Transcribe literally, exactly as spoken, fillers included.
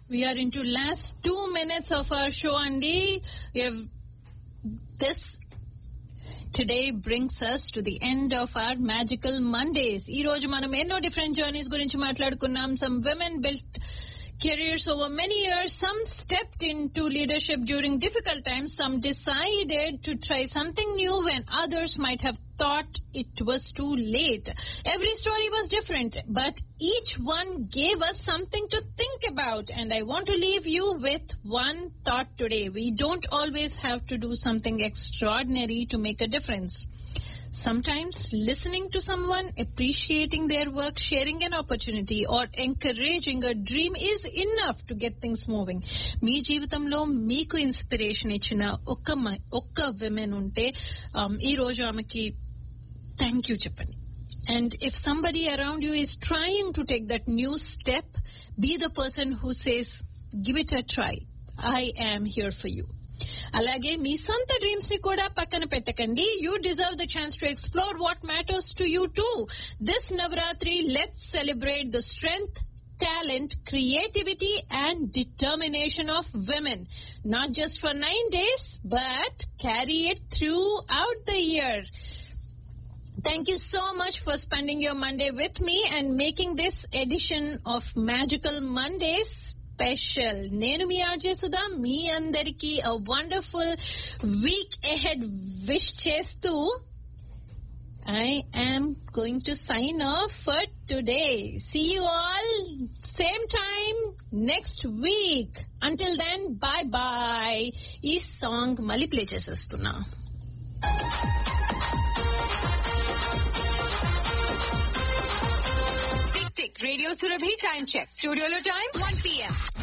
We are into last two minutes of our show, Andy. We have this today brings us to the end of our magical Mondays. Ee roju manam enno different journeys gurinchi maatladukunnam. Some women built careers over many years. Some stepped into leadership during difficult times. Some decided to try something new when others might have thought it was too late. Every story was different, but each one gave us something to think about. And I want to leave you with one thought today. We don't always have to do something extraordinary to make a difference. Sometimes listening to someone, appreciating their work, sharing an opportunity, or encouraging a dream is enough to get things moving. మీ జీవితంలో మీకు inspiration ఇచ్చిన ఒక్క మ- ఒక్క women ఉంటే um, ఈ రోజు ఆమెకి థ్యాంక్ యూ చెప్పండి. And if somebody around you is trying to take that new step, be the person who says, give it a try. I am here for you. అలాగే మీ సొంత డ్రీమ్స్ ని కూడా పక్కన పెట్టకండి. You deserve the chance to explore what matters to you two. This Navratri let's celebrate the strength, talent, creativity, and determination of women. Not just for nine days, but carry it throughout the year. Thank you so much for spending your Monday with me and making this edition of Magical Mondays special. నేను మీ RJ Sudha, మీ అందరికీ a wonderful week ahead wish చేస్తూ I am going to sign off for today. See you all same time next week. Until then, bye bye. ఈ song మళ్ళీ play చేసేస్తున్నా. Tick tick radio Surabhi time check. స్టూడియోలో time one p m